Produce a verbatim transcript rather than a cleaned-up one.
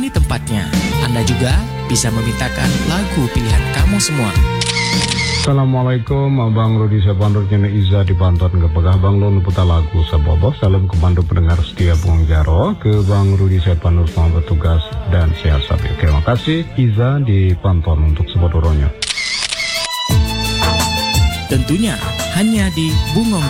Ini tempatnya. Anda juga bisa memintakan lagu pilihan kamu semua. Assalamualaikum, Abang Rudi Sapandur Jene Iza di Banten ke Pegah Bang Lon putar lagu Sabobo. Salam kemandu pendengar setia Bung Jaro ke Bang Rudi Sapandur selamat bertugas dan sehat sapi. Terima kasih Iza di Banten untuk sebodoronya. Tentunya hanya di Bungong